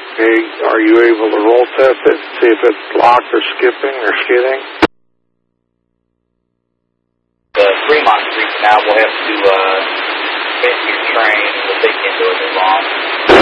Okay, are you able to roll test it, see if it's locked or skipping or skidding? The Fremont Street now will have to fit your train. We'll take you into a new lawn.